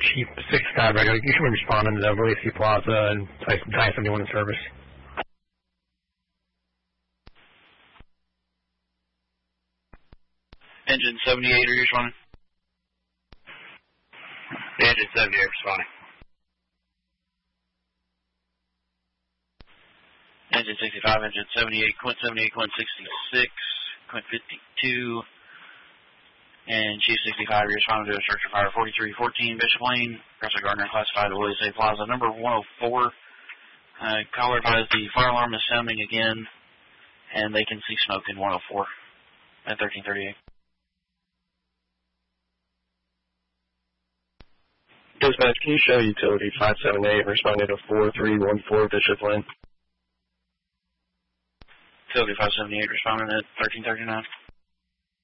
Chief 65 regular. You should be responding to the Velocity Plaza and Type 71 in service. Engine 78, are you responding? Engine 78 responding. Engine 65, engine 78, Quint 66, Quint 52, and Chief 65, you're responding to a search of fire 4314 Bishop Lane, Presser Gardner, classified Willie Plaza, number 104. Caller advised the fire alarm is sounding again, and they can see smoke in 104 at 1338. Dispatch, can you show utility 578 responding to 4314 Bishop Lane? Utility 578 responding at 1339.